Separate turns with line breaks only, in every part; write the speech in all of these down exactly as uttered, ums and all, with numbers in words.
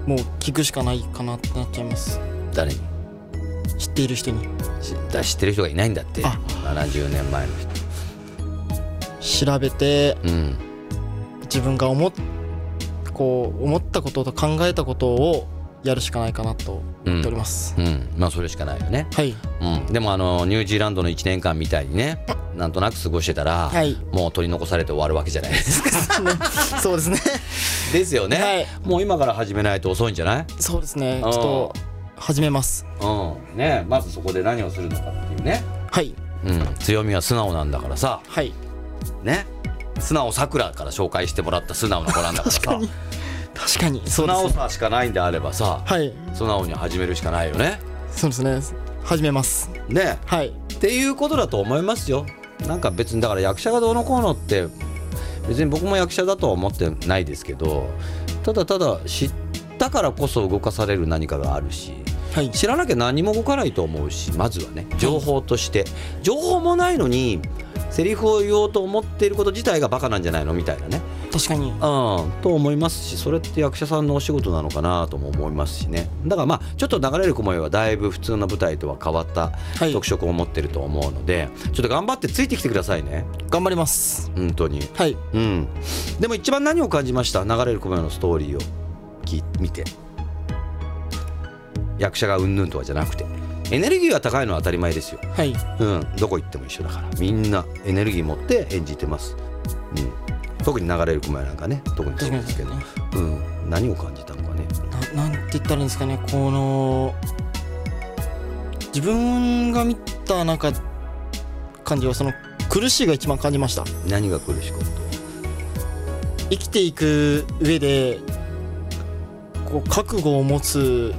もう聞くしかないかなってなっちゃいます。
誰に？
知っている人に。
知, 知ってる人がいないんだって。ななじゅうねんまえの
人調べて、
うん、
自分が思っこう思ったことと考えたことをやるしかないかなと思っております。
うん、うん、まあそれしかないよね。
はい、
うん、でもあのニュージーランドのいちねんかんみたいにね、なんとなく過ごしてたら、はい、もう取り残されて終わるわけじゃないですか。
そうですね。
ですよね、はい、もう今から始めないと遅いんじゃない？
そうですね、ちょっと始めます。
うんね、まずそこで何をするのかっていうね。
はい、
うん、強みは素直なんだからさ。
はい
ね、素直さくらから紹介してもらった素直な子なんだからさ。
確かに確かに
素直さしかないんであればさ、
はい、
素直に始めるしかないよね。
そうですね、始めます
ね、
はい、
っていうことだと思いますよ。なんか別にだから役者がどうのこうのって別に僕も役者だとは思ってないですけど、ただただ知ったからこそ動かされる何かがあるし、はい、知らなきゃ何も動かないと思うし、まずはね情報として、はい、情報もないのにセリフを言おうと思っていること自体がバカなんじゃないのみたいなね。
確かに、うん、
と思いますし、それって役者さんのお仕事なのかなとも思いますしね。だからまあちょっと流れる雲よはだいぶ普通の舞台とは変わった特色を持ってると思うので、はい、ちょっと頑張ってついてきてくださいね。
頑張ります
本当に。
はい、
うん、でも一番何を感じました？流れる雲よのストーリーを聞見て、役者がうんぬんとはじゃなくて、エネルギーが高いのは当たり前ですよ。
はい、
うん、どこ行っても一緒だからみんなエネルギー持って演じてます。うん、特に流れる雲やなんかね、特にそうですけど、ね、うん、何を感じたのかね。
な、なんて言ったらいいんですかね、この自分が見た中感じはその苦しいが一番感じました。
何が苦しかった？
生きていく上でこう覚悟を持つ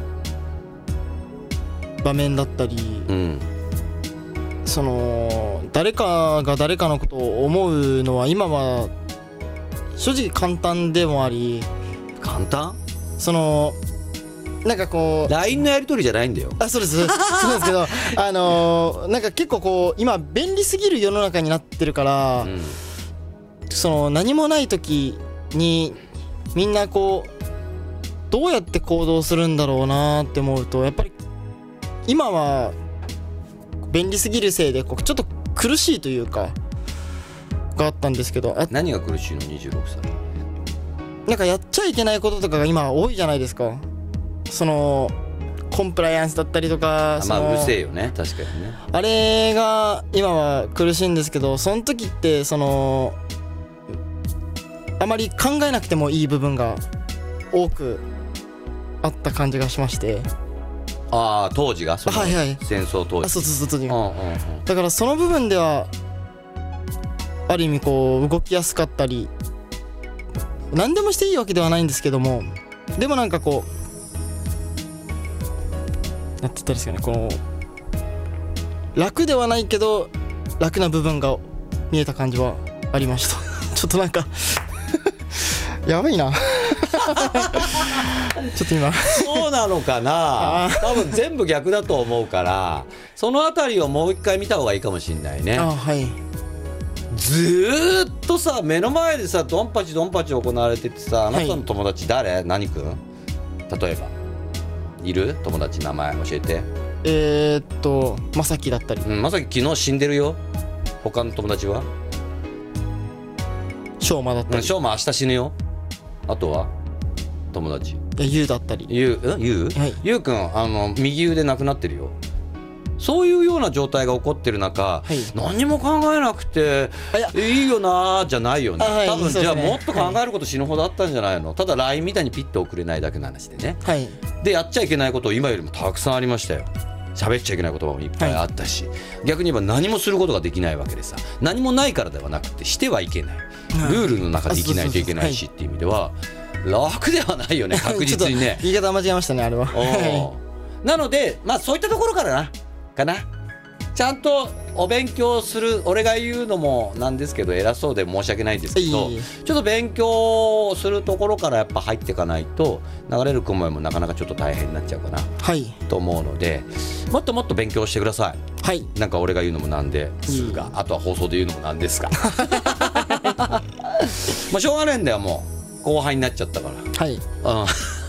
場面だったり、うん、その誰かが誰かのことを思うのは今は正直簡単でもあり。
簡単？
そのなんかこう
ライン のやり取りじゃないんだよ。
あ、そうですそうですけどあのー、なんか結構こう今便利すぎる世の中になってるから、うん、その何もない時にみんなこうどうやって行動するんだろうなって思うと、やっぱり今は便利すぎるせいでこうちょっと苦しいというかがあったんですけど。あ、
何が苦しいの？にじゅうろくさい
なんかやっちゃいけないこととかが今多いじゃないですか。そのコンプライアンスだったりとか、
あ、まあうるせえよね、確かにね。
あれが今は苦しいんですけど、その時ってそのあまり考えなくてもいい部分が多くあった感じがしまして。
ああ、当時がその
はいはい、
戦争当時。
あ、そうそうそう、当時が、
うんうんうん、
だからその部分ではある意味こう動きやすかったり、何でもしていいわけではないんですけども、でもなんかこうなんて言ったらいいですかね、この楽ではないけど楽な部分が見えた感じはありましたちょっとなんかやばいなちょっと今
そうなのかな多分全部逆だと思うから、そのあたりをもう一回見た方がいいかもしれないね。
あ、はい。
ずーっとさ目の前でさドンパチドンパチ行われててさ、あなたの友達誰、はい、何君例えばいる友達名前教えて。
えー、っとまさきだったり、
うん、まさき昨日死んでるよ。他の友達は
しょうまだったり、
うん、しょうま明日死ぬよ。あとは友達
ゆうだったり、
ゆう、ゆう、はい、ゆうくんあの右腕なくなってるよ。そういうような状態が起こってる中、はい、何も考えなくていいよなじゃないよね。多分じゃあもっと考えること死ぬほどあったんじゃないの、はい、ただ ライン みたいにピッと送れないだけの話でね、はい、でやっちゃいけないこと今よりもたくさんありましたよ。喋っちゃいけない言葉もいっぱいあったし、はい、逆に言えば何もすることができないわけでさ、何もないからではなくてしてはいけない、ルールの中で生きないといけないしっていう意味では楽ではないよね、確実にね
言い方間違えましたね、あれは
なのでまあそういったところからなかな、ちゃんとお勉強する、俺が言うのもなんですけど偉そうで申し訳ないんですけど、いいちょっと勉強するところからやっぱ入っていかないと流れる雲よもなかなかちょっと大変になっちゃうかな、はい、と思うので、もっともっと勉強してください。はい、なんか俺が言うのもなんですが、あとは放送で言うのもなんですがまあしょうがないんだよ、もう後輩になっちゃったから。はい、うん